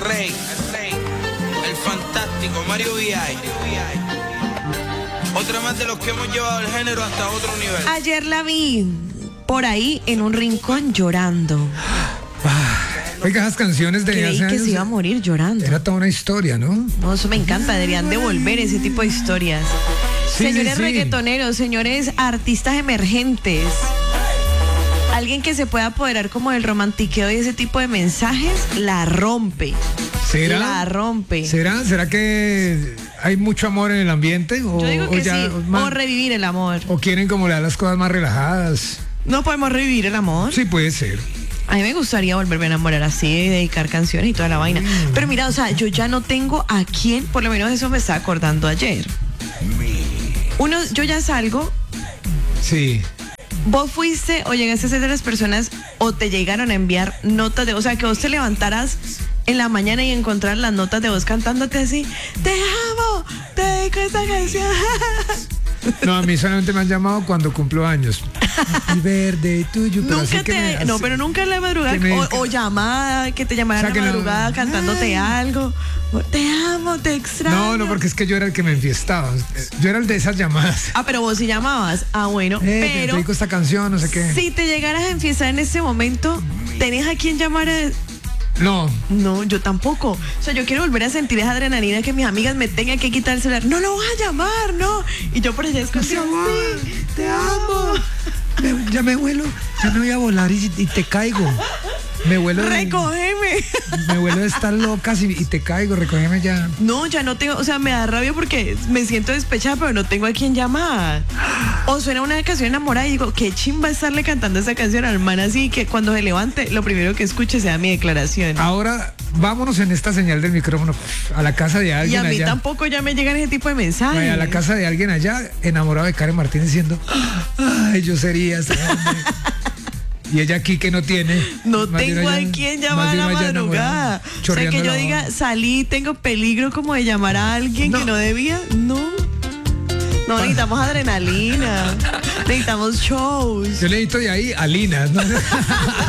rey, el fantástico Mario VI. Otra más de los que hemos llevado el género hasta otro nivel. Ayer la vi por ahí en un rincón llorando. Oiga, esas canciones de Creí hace que años se iba a morir llorando. era toda una historia, ¿no? No, eso me encanta, deberían devolver ese tipo de historias. Sí, Señores sí, sí. reggaetoneros, señores artistas emergentes, alguien que se pueda apoderar como del romantiqueo y ese tipo de mensajes, la rompe. ¿Será? La rompe. ¿Será que hay mucho amor en el ambiente? O, Yo digo que sí, más- o revivir el amor. ¿O quieren como le dar las cosas más relajadas? ¿No podemos revivir el amor? Sí, puede ser. A mí me gustaría volverme a enamorar así, y dedicar canciones y toda la vaina. Pero mira, o sea, yo ya no tengo a quién, por lo menos eso me estaba acordando ayer. Yo ya salgo, Sí. vos fuiste o llegaste a ser de las personas o te llegaron a enviar notas de, o sea, que vos te levantaras en la mañana y encontrar las notas de vos cantándote así, te amo, te dedico esta canción. No, a mí solamente me han llamado cuando cumplo años. Happy birthday to you, pero Nunca así que me- no, así- pero nunca en la madrugada, que me- o llamada, que te llamaran O sea, en la que no- madrugada cantándote algo, te amo, te extraño. No, porque es que yo era el que me enfiestaba. Yo era el de esas llamadas. Ah, pero vos sí llamabas. Ah, bueno, Te pero dedico esta canción, no sé qué. si te llegaras a enfiestar en ese momento, ¿tenés a quién llamar? No, No, yo tampoco. O sea, yo quiero volver a sentir esa adrenalina que mis amigas me tengan que quitar el celular. No lo vas a llamar, no. Y yo por allá escucho, sí, te amo. ya me vuelo, ya me voy a volar y te caigo. Me vuelo Recógeme. de estar locas y te caigo, recógeme ya. No, ya no tengo, o sea, me da rabia porque me siento despechada, pero no tengo a quién llamar. O suena una canción enamorada y digo, qué chimba estarle cantando esa canción al man así que cuando se levante, lo primero que escuche sea mi declaración. Ahora, vámonos en esta señal del micrófono a la casa de Y alguien a mí allá. tampoco ya me llegan ese tipo de mensajes. Vaya, a la casa de alguien allá, enamorado de Karen Martínez, diciendo, ay, yo sería ese hombre". Y ella aquí que no tiene. No más de tengo una a ya- quién más llamar de a la una ya madrugada. enamorada, O sea, chorreando que yo la diga, baba. salí, tengo peligro como de llamar a alguien No. que no debía. No. No, necesitamos adrenalina. Necesitamos shows. Yo le necesito de ahí a Lina, ¿no?